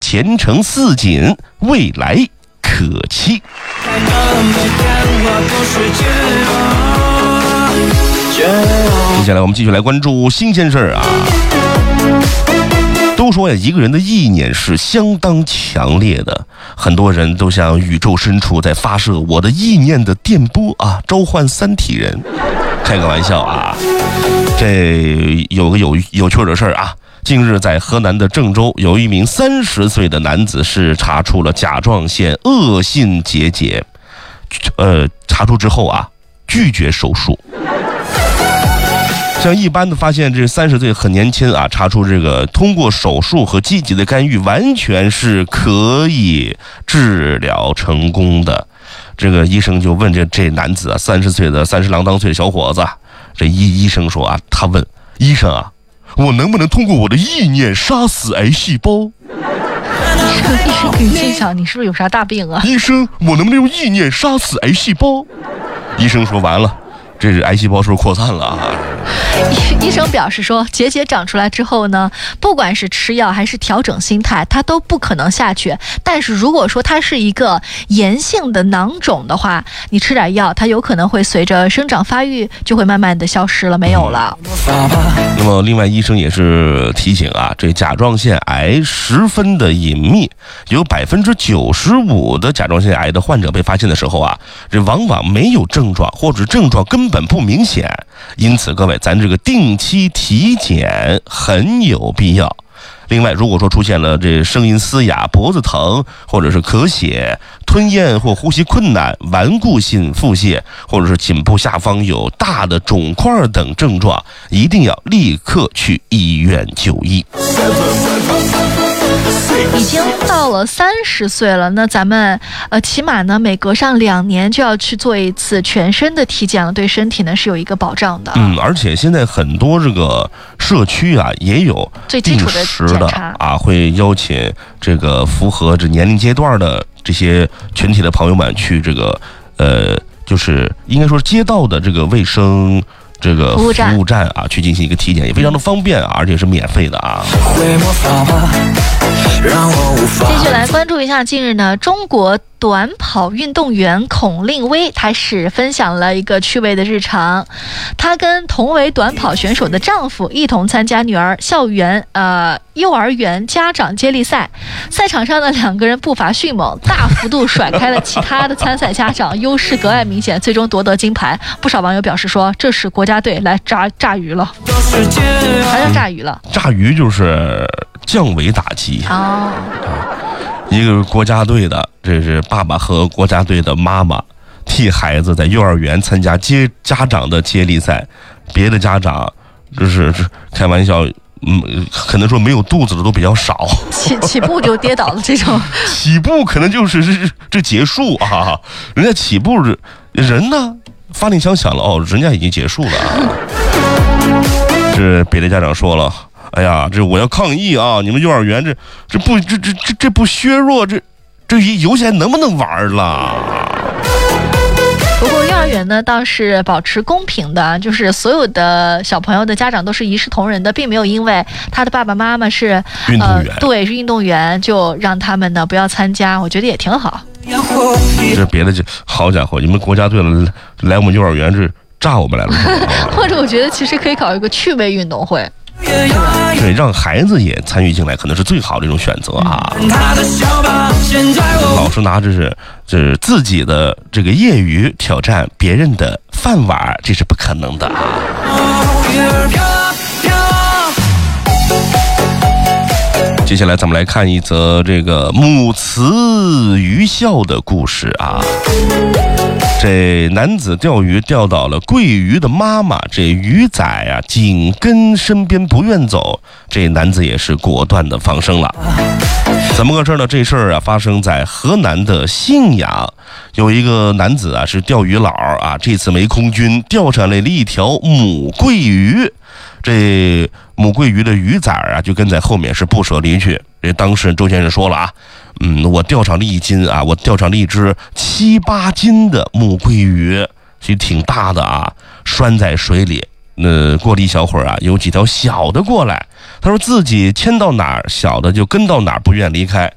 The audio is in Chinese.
前程似锦，未来可期。接下来我们继续来关注新鲜事儿啊。都说呀，一个人的意念是相当强烈的，很多人都像宇宙深处在发射我的意念的电波啊，召唤三体人。开个玩笑啊，这有个有趣的事儿啊。近日在河南的郑州，有一名30岁的男子是查出了甲状腺恶性结节，查出之后啊，拒绝手术。像一般的发现，这30岁很年轻啊，查出这个通过手术和积极的干预，完全是可以治疗成功的。这个医生就问这男子啊，30岁的30郎当岁的小伙子，这医生说啊，他问医生啊，我能不能通过我的意念杀死癌细胞？ 医生可以心想，你是不是有啥大病啊？ 医生，我能不能用意念杀死癌细胞？医生说完了，这是癌细胞是不是扩散了啊？ 医生表示说，结节长出来之后呢，不管是吃药还是调整心态，它都不可能下去。但是如果说它是一个炎性的囊肿的话，你吃点药，它有可能会随着生长发育就会慢慢的消失了，没有了。 那么另外医生也是提醒啊，这甲状腺癌十分的隐秘，有95%的甲状腺癌的患者被发现的时候啊，这往往没有症状，或者症状根本不明显。因此各位，咱这个定期体检很有必要。另外，如果说出现了这声音嘶哑、脖子疼，或者是咳血、吞咽或呼吸困难、顽固性腹泻，或者是颈部下方有大的肿块等症状，一定要立刻去医院就医。 已经到了30岁了，那咱们起码呢每隔上2年就要去做一次全身的体检了，对身体呢是有一个保障的。 而且现在很多这个社区啊也有定时的啊，会邀请这个符合这年龄阶段的这些群体的朋友们去这个就是应该说街道的这个卫生这个服务站啊，去进行一个体检，也非常的方便啊，而且是免费的啊。 继续来关注一下，近日呢，中国短跑运动员孔令威他是分享了一个趣味的日常。她跟同为短跑选手的丈夫一同参加女儿幼儿园家长接力赛。赛场上的2个人步伐迅猛，大幅度甩开了其他的参赛家长，优势格外明显，最终夺得金牌。不少网友表示说，这是国家队来炸鱼了。啥叫炸鱼了？ 炸鱼就是降维打击哦。 一个国家队的，这是爸爸和国家队的妈妈替孩子在幼儿园参加家长的接力赛，别的家长就是开玩笑，可能说没有肚子的都比较少， 起步就跌倒了这种， 起步可能就是这结束啊，人家起步人呢，发令枪响了哦，人家已经结束了啊。这别的家长说了，哎呀，这我要抗议啊！你们幼儿园这不削弱这游戏还能不能玩了？ 不过幼儿园呢倒是保持公平的，就是所有的小朋友的家长都是一视同仁的，并没有因为他的爸爸妈妈是运动员， 对，是运动员，就让他们呢不要参加，我觉得也挺好。 这别的好家伙，你们国家队来我们幼儿园这炸我们来了或者我觉得其实可以搞一个趣味运动会。 对，让孩子也参与进来，可能是最好的一种选择啊。老是拿这是自己的这个业余挑战别人的饭碗，这是不可能的啊。接下来咱们来看一则这个母慈鱼孝的故事啊。这男子钓鱼钓到了桂鱼的妈妈，这鱼仔啊紧跟身边不愿走，这男子也是果断的放生了。怎么个事呢？这事儿啊发生在河南的信阳，有一个男子啊是钓鱼佬啊，这次没空军钓上来了一条母桂鱼，这母桂鱼的鱼仔啊就跟在后面是不舍离去。这当事人周先生说了啊，我钓上了1斤啊，我钓上了一只7、8斤的母桂鱼，其实挺大的啊，拴在水里。过了一小会儿啊，有几条小的过来，他说自己牵到哪儿，小的就跟到哪儿，不愿离开。